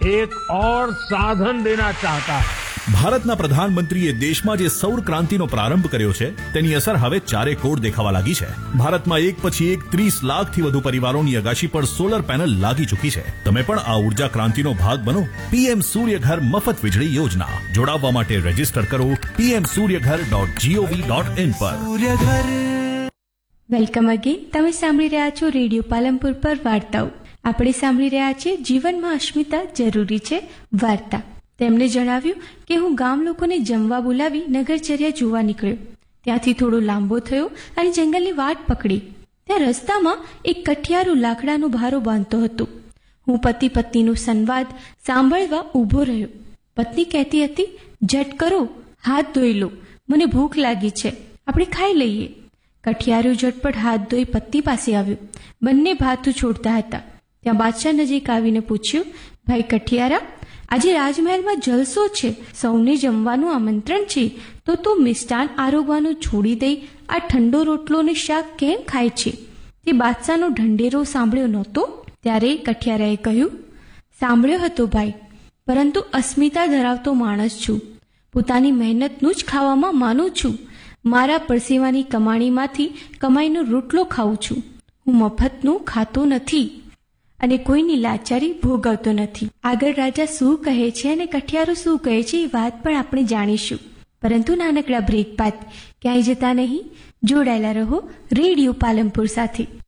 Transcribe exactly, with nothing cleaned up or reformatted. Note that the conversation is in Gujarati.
एक और साधन देना चाहता है। ભારતના પ્રધાનમંત્રીએ દેશમાં જે સૌર ક્રાંતિનો પ્રારંભ કર્યો છે તેની અસર હવે ચારે કોર દેખાવા લાગી છે. ભારતમાં એક પછી એક ત્રીસ લાખથી વધુ પરિવારોની અગાશી પર સોલર પેનલ લાગી ચૂકી છે. તમે પણ આ ઉર્જા ક્રાંતિનો ભાગ બનો. પીએમ સૂર્યઘર મફત વીજળી યોજના. જોડાવવા માટે રજીસ્ટર કરો PM Suryaghar dot GOV dot in પર. Welcome again. તમે સાંભળી રહ્યા છો રેડિયો પાલનપુર પર વાર્તાઓ. આપણે સાંભળી રહ્યા છીએ જીવનમાં અસ્મિતા જરૂરી છે વાર્તા. તેમણે જણાવ્યું કે હું ગામ લોકોને જમવા બોલાવી નગરચર્યા જોવા નીકળ્યો. ત્યાંથી થોડો લાંબો થયો અને જંગલની વાટ પકડી. ત્યાં રસ્તામાં એક કઠિયારું લાકડાનો ભારો બાંધતો હતો. હું પતિ પત્નીનો સંવાદ સાંભળવા ઊભો રહ્યો. પત્ની કહેતી હતી, ઝટ કરો, હાથ ધોઈ લો, મને ભૂખ લાગી છે, આપણે ખાઈ લઈએ. કઠિયારું ઝટપટ હાથ ધોઈ પત્ની પાસે આવ્યો. બંને ભાથું છોડતા હતા. ત્યાં બાદશાહ નજીક આવીને પૂછ્યું, ભાઈ કઠિયારા, આજે રાજમહેલમાં જલસો છે, સૌને જમવાનું આમંત્રણ છે, તો તું મિષ્ટાન આરોગવાનું છોડી દઈ આ ઠંડો રોટલો ને શાક કેમ ખાય છે? તે બાદશાહનો ઢંઢેરો સાંભળ્યો નહોતો? ત્યારે કઠિયારાએ કહ્યું, સાંભળ્યો હતો ભાઈ, પરંતુ અસ્મિતા ધરાવતો માણસ છું. પોતાની મહેનતનું જ ખાવામાં માનું છું. મારા પરસેવાની કમાણીમાંથી કમાઈનો રોટલો ખાઉં છું. હું મફતનું ખાતો નથી અને કોઈની લાચારી ભોગવતો નથી. આગળ રાજા શું કહે છે અને કઠિયારો શું કહે છે એ વાત પણ આપણે જાણીશું. પરંતુ નાનકડા બ્રેક બાદ ક્યાંય જતા નહીં, જોડાયેલા રહો રેડિયો પાલનપુર સાથે.